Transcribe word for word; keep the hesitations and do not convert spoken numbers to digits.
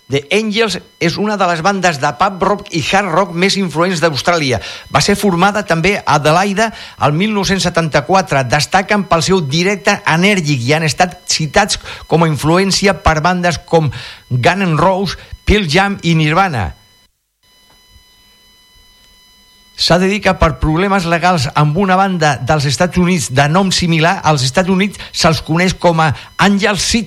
The Angels és una de les bandes de pub rock i hard rock més influents d'Austràlia. Va ser formada també a Adelaida el mil nou-cents setanta-quatre. Destaquen pel seu directe enèrgic i han estat citats com a influència per bandes com Guns N' Roses, Pearl Jam i Nirvana. S'ha de dir que per problemes legals amb una banda dels Estats Units de nom similar, als Estats Units se'ls coneix com a Angel Seed.